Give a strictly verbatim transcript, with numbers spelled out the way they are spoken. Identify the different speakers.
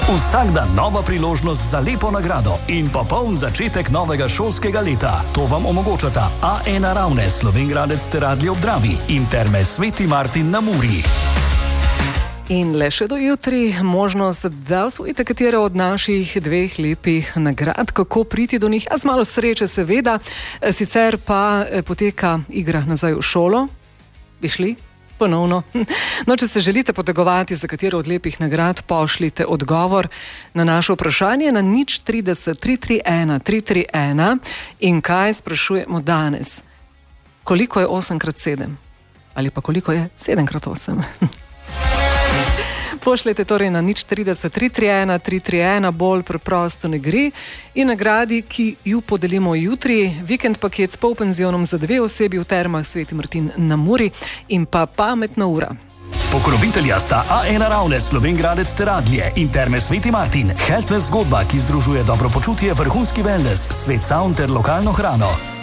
Speaker 1: Vsak dan nova priložnost za lepo nagrado in popoln začetek novega šolskega leta. To vam omogočata A ena Ravne, Slovenj Gradec ter Radlje ob Dravi in Terme Sveti Martin na Muri.
Speaker 2: In le še do jutri možnost, da osvojite katero od naših dveh lepih nagrad. Kako priti do njih? A z malo sreče seveda. Sicer pa poteka igra nazaj v šolo. Bi šli? Ponovno. No, če se želite potegovati za katero od lepih nagrad, pošljite odgovor na naše vprašanje na nič trideset, tri tri ena, tri tri ena. In kaj sprašujemo danes? Koliko je osem krat sedem? Ali pa koliko je sedem krat osem? Pošljete torej na nič trideset, tri tri ena, tri tri ena, bolj preprosto ne gre. In nagradi, ki ju podelimo jutri, vikend paket s polpenzionom za dve osebi v Termah Sveti Martin na Muri in pa pametna ura.
Speaker 1: Pokrovitelja sta A ena Ravne, Slovenj Gradec ter Radlje in Terme Sveti Martin. Healthness zgodba, ki združuje dobro počutje, vrhunski wellness, svet sound ter lokalno hrano.